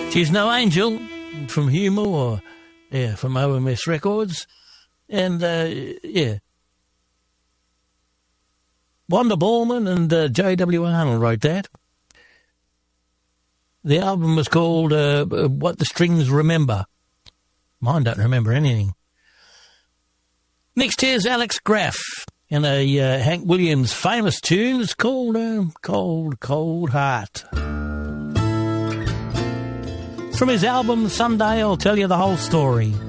She's No Angel from Humo, or from OMS Records. And, Wanda Ballman and J.W. Arnold wrote that. The album was called What the Strings Remember. Mine don't remember anything. Next here's Alex Graff and a Hank Williams famous tune. It's called Cold, Cold Heart. From his album Someday I'll Tell You the Whole Story.